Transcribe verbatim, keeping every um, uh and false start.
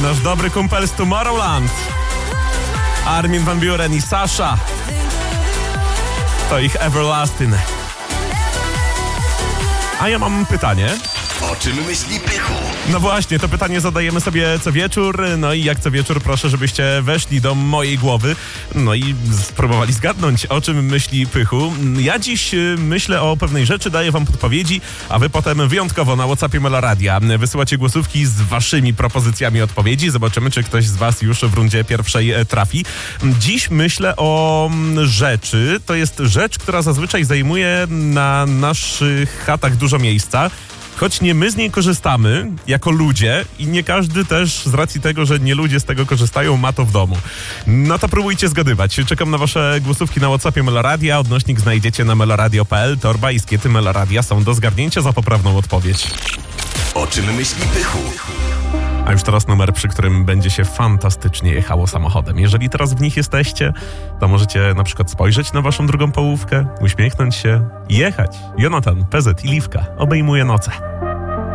nasz dobry kumpel z Tomorrowland. Armin van Buuren i Sasha. To ich Everlasting. A ja mam pytanie. O czym myśli Pychu? No właśnie, to pytanie zadajemy sobie co wieczór. No i jak co wieczór proszę, żebyście weszli do mojej głowy. No i spróbowali zgadnąć, o czym myśli Pychu. Ja dziś myślę o pewnej rzeczy, daję wam podpowiedzi, a wy potem wyjątkowo na WhatsAppie Meloradia wysyłacie głosówki z waszymi propozycjami odpowiedzi. Zobaczymy, czy ktoś z was już w rundzie pierwszej trafi. Dziś myślę o rzeczy. To jest rzecz, która zazwyczaj zajmuje na naszych chatach dużo miejsca. Choć nie my z niej korzystamy jako ludzie i nie każdy też z racji tego, że nie ludzie z tego korzystają, ma to w domu. No to próbujcie zgadywać. Czekam na wasze głosówki na WhatsAppie Meloradia. Odnośnik znajdziecie na meloradio kropka p l. Torba i skiety Meloradia są do zgarnięcia za poprawną odpowiedź. O czym myśli Pychu? A już teraz numer, przy którym będzie się fantastycznie jechało samochodem. Jeżeli teraz w nich jesteście, to możecie na przykład spojrzeć na waszą drugą połówkę, uśmiechnąć się i jechać. Jonatan, P Z i Liwka obejmuje noce.